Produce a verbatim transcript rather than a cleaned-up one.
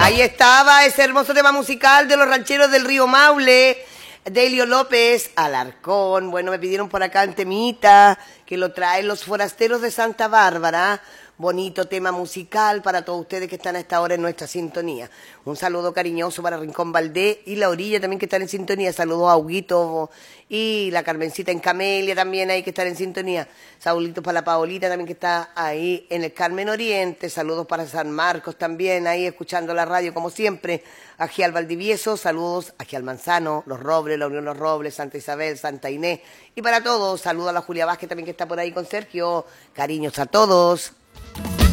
Ahí estaba ese hermoso tema musical de los rancheros del río Maule, de Elio López, Alarcón. Bueno, me pidieron por acá en temita, que lo traen los forasteros de Santa Bárbara. Bonito tema musical para todos ustedes que están a esta hora en nuestra sintonía. Un saludo cariñoso para Rincón Valdés y La Orilla también que están en sintonía. Saludos a Huguito y la Carmencita en Camelia también ahí que están en sintonía. Saluditos para la Paolita también que está ahí en el Carmen Oriente. Saludos para San Marcos también ahí escuchando la radio como siempre. A Gial Valdivieso, saludos a Gial Manzano, Los Robles, La Unión Los Robles, Santa Isabel, Santa Inés. Y para todos, saludos a la Julia Vázquez también que está por ahí con Sergio. Cariños a todos.